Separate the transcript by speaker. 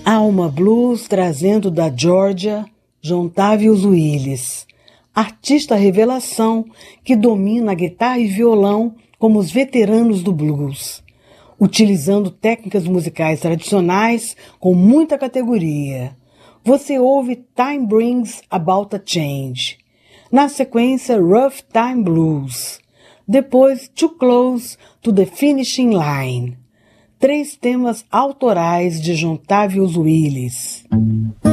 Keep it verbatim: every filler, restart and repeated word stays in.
Speaker 1: Alma Blues trazendo da Georgia, Jontavius Willis, artista revelação que domina a guitarra e violão como os veteranos do blues, utilizando técnicas musicais tradicionais com muita categoria. Você ouve Time Brings About a Change. Na sequência, Rough Time Blues. Depois, Too Close to the Finishing Line. Três temas autorais de Jontavius Willis.